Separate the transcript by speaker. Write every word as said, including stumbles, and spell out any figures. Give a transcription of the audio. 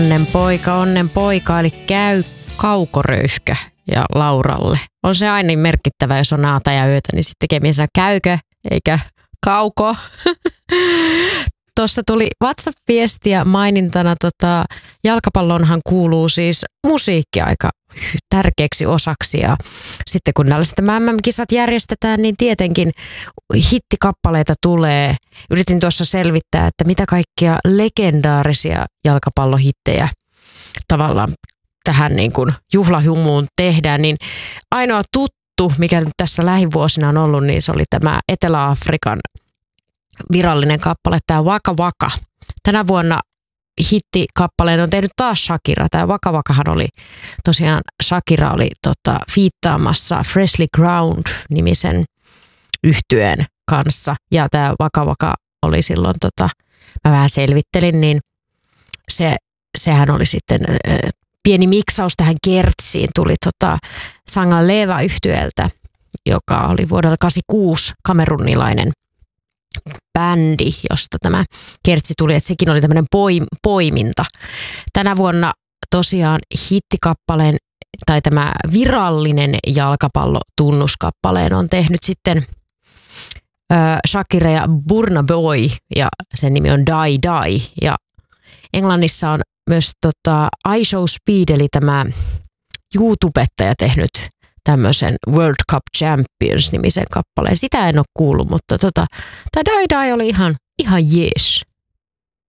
Speaker 1: Onnen poika, onnen poika, eli käy kaukoröyhkä ja Lauralle. On se aina merkittävä, jos on aata ja yötä, niin sitten tekee mies käykö, eikä kauko. Tuossa tuli WhatsApp-viestiä mainintana, tota, jalkapallonhan kuuluu siis musiikki aika tärkeäksi osaksi. Ja sitten kun tällaiset M M-kisat järjestetään, niin tietenkin hittikappaleita tulee. Yritin tuossa selvittää, että mitä kaikkia legendaarisia jalkapallohittejä tavallaan tähän niin kuin juhlahumuun tehdään. Niin ainoa tuttu, mikä nyt tässä lähivuosina on ollut, niin se oli tämä Etelä-Afrikan virallinen kappale, tämä Waka Waka. Tänä vuonna hittikappaleen on tehnyt taas Shakira. Tämä Waka Wakahan oli tosiaan, Shakira oli tota, fiittaamassa Freshly Ground-nimisen yhtyeen kanssa. Ja tämä Waka Waka oli silloin, tota, mä vähän selvittelin, niin se, sehän oli sitten äh, pieni miksaus tähän kertsiin. Tuli tota, Sanga Leva-yhtyeeltä, joka oli vuodelta kahdeksankymmentäkuusi kamerunilainen bändi, josta tämä kertsi tuli, että sekin oli tämmöinen poim, poiminta. Tänä vuonna tosiaan hittikappaleen tai tämä virallinen jalkapallotunnuskappaleen on tehnyt sitten äh, Shakira ja Burna Boy ja sen nimi on Die Die ja Englannissa on myös tota, I Show Speed eli tämä YouTubettaja tehnyt tämmöisen World Cup Champions-nimisen kappaleen. Sitä en ole kuullut, mutta tota, tämä Die Die oli ihan, ihan jees.